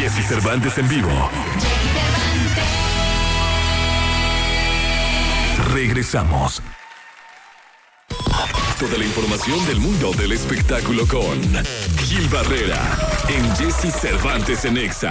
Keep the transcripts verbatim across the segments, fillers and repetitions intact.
Jesse Cervantes en vivo. Regresamos. Toda la información del mundo del espectáculo con Gil Barrera en Jesse Cervantes en Exa.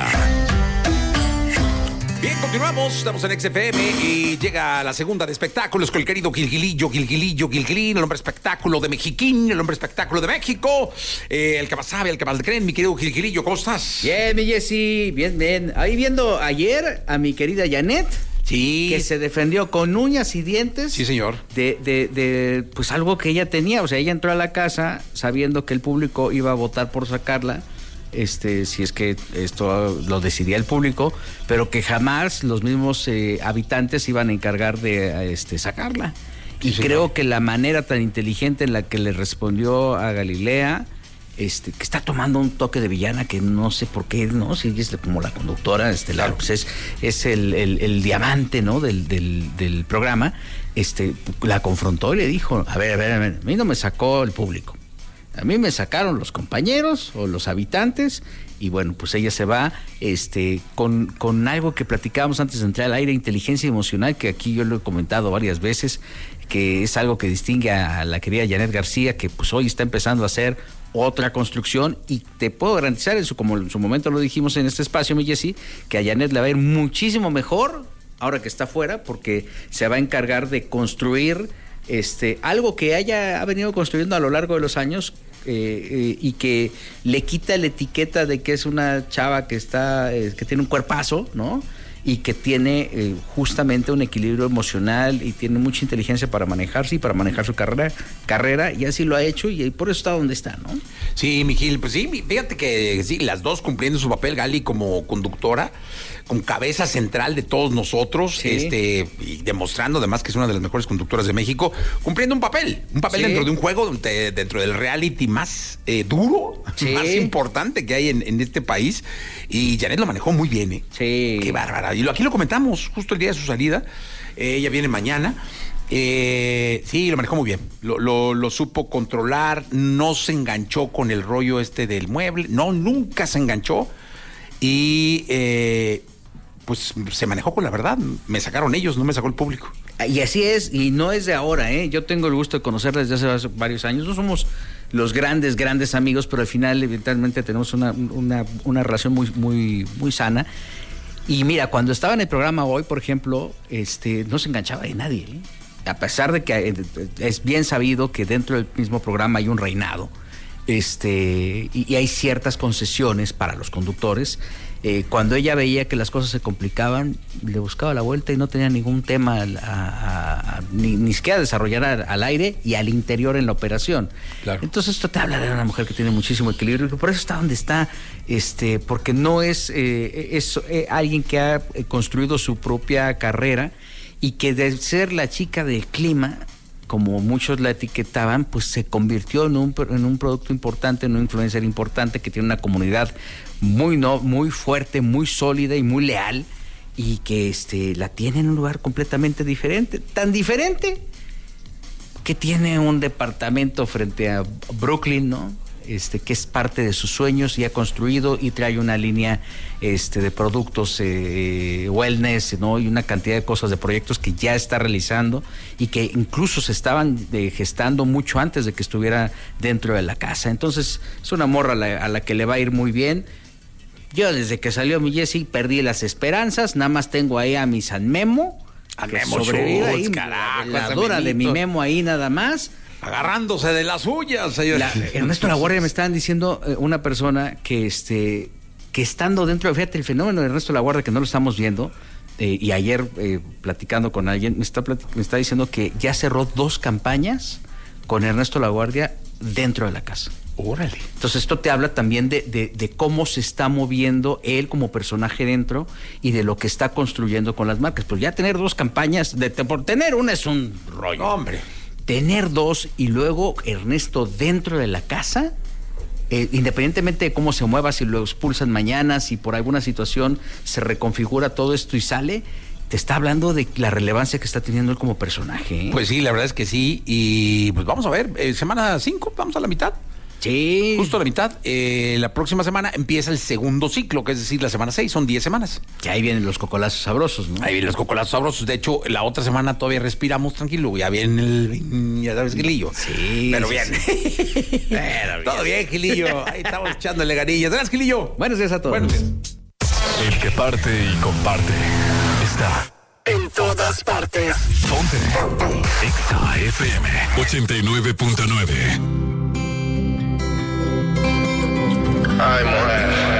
Bien, continuamos, estamos en X F M y llega la segunda de espectáculos con el querido Gilgilillo, Gilgilillo, Gilgilín, el hombre espectáculo de Mexiquín, el hombre espectáculo de México, eh, el que más sabe, el que más le creen, mi querido Gilgilillo, ¿cómo estás? Bien, mi Jessy, bien, bien. Ahí viendo ayer a mi querida Janet, sí, que se defendió con uñas y dientes. Sí, señor. De, de, de, pues algo que ella tenía, o sea, ella entró a la casa sabiendo que el público iba a votar por sacarla. Este, si es que esto lo decidía el público, pero que jamás los mismos eh, habitantes iban a encargar de este, sacarla. Sí, y señor. creo que la manera tan inteligente en la que le respondió a Galilea, este, que está tomando un toque de villana que no sé por qué, ¿no? Si es como la conductora estelar, Claro. pues es, es el, el, el diamante, ¿no? Del, del, del programa, este, la confrontó y le dijo, a ver, a ver, a ver, a mí no me sacó el público. A mí me sacaron los compañeros o los habitantes y bueno, pues ella se va este, con, con algo que platicábamos antes de entrar al aire, inteligencia emocional, que aquí yo lo he comentado varias veces, que es algo que distingue a la querida Janet García, que pues hoy está empezando a hacer otra construcción y te puedo garantizar, eso como en su momento lo dijimos en este espacio, mi Jessy, que a Janet le va a ir muchísimo mejor ahora que está fuera, porque se va a encargar de construir este, algo que ella ha venido construyendo a lo largo de los años. Eh, eh, y que le quita la etiqueta de que es una chava que está eh, que tiene un cuerpazo, ¿no? Y que tiene eh, justamente un equilibrio emocional y tiene mucha inteligencia para manejarse y para manejar su carrera, carrera y así lo ha hecho y por eso está donde está, ¿no? Sí, mi Gil, pues sí, fíjate que sí, las dos cumpliendo su papel, Gali como conductora, con cabeza central de todos nosotros, sí. este, y demostrando además que es una de las mejores conductoras de México, cumpliendo un papel, un papel sí. dentro de un juego, de, dentro del reality más eh, duro, sí. más importante que hay en, en este país, y Janet lo manejó muy bien, ¿eh? Sí. Qué bárbara. Y lo, aquí lo comentamos justo el día de su salida, eh, ella viene mañana. Eh, sí, lo manejó muy bien, lo, lo, lo supo controlar, no se enganchó con el rollo este del mueble, no, nunca se enganchó y eh, pues se manejó con la verdad, me sacaron ellos, no me sacó el público. Y así es, y no es de ahora, ¿eh? Yo tengo el gusto de conocerla desde hace varios años, no somos los grandes, grandes amigos, pero al final evidentemente tenemos una, una, una relación muy, muy, muy sana. Y mira, cuando estaba en el programa hoy, por ejemplo, este, no se enganchaba de nadie, ¿eh? A pesar de que es bien sabido que dentro del mismo programa hay un reinado, este, y, y hay ciertas concesiones para los conductores. Eh, cuando ella veía que las cosas se complicaban, le buscaba la vuelta y no tenía ningún tema a, a, a, ni, ni siquiera desarrollar al, al aire y al interior en la operación. Claro. Entonces esto te habla de una mujer que tiene muchísimo equilibrio y por eso está donde está, este, porque no es, eh, es eh, alguien que ha construido su propia carrera y que de ser la chica del clima, como muchos la etiquetaban, pues se convirtió en un, en un producto importante, en un influencer importante que tiene una comunidad muy, no, muy fuerte, muy sólida y muy leal y que este, la tiene en un lugar completamente diferente, tan diferente que tiene un departamento frente a Brooklyn, ¿no? Este, que es parte de sus sueños y ha construido y trae una línea este, de productos eh, wellness, ¿no? Y una cantidad de cosas, de proyectos que ya está realizando y que incluso se estaban eh, gestando mucho antes de que estuviera dentro de la casa. Entonces es una morra a la, a la que le va a ir muy bien. Yo desde que salió mi Jessy perdí las esperanzas, nada más tengo ahí a mi San Memo, a que Memo sobrevive Schutz, ahí, carajo, la dura de mi Memo ahí nada más. Agarrándose de las suyas, señor. La, Ernesto Laguardia, me estaban diciendo eh, una persona que este que estando dentro, fíjate el fenómeno de Ernesto Laguardia que no lo estamos viendo, eh, y ayer eh, platicando con alguien, me está, platic- me está diciendo que ya cerró dos campañas con Ernesto Laguardia dentro de la casa. Órale. Entonces esto te habla también de, de, de cómo se está moviendo él como personaje dentro y de lo que está construyendo con las marcas. Pues ya tener dos campañas, de, por tener una es un rollo. No, hombre. Tener dos y luego Ernesto dentro de la casa, eh, independientemente de cómo se mueva, si lo expulsan mañana, si por alguna situación se reconfigura todo esto y sale, te está hablando de la relevancia que está teniendo él como personaje, ¿eh? Pues sí, la verdad es que sí. Y pues vamos a ver, eh, semana cinco, vamos a la mitad. Sí. Justo a la mitad. Eh, la próxima semana empieza el segundo ciclo, que es decir, la semana seis, son diez semanas. Que ahí vienen los cocolazos sabrosos, ¿no? Ahí vienen los cocolazos sabrosos. De hecho, la otra semana todavía respiramos tranquilo. Ya viene el, ya sabes, Gilillo. Sí. Pero sí, bien. Sí. Pero bien. Todo bien, Gilillo. Ahí estamos echándole ganillas. Gracias, Gilillo. Buenos días a todos. Buenos días. El que parte y comparte está en todas partes. Ponte. Ponte. Exa F M ochenta y nueve punto nueve. Ay, mujer.